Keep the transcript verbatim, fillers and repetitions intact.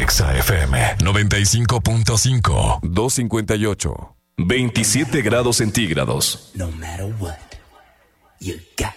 Exa F M noventa y cinco punto cinco. doscientos cincuenta y ocho. veintisiete grados centígrados. No matter what, you got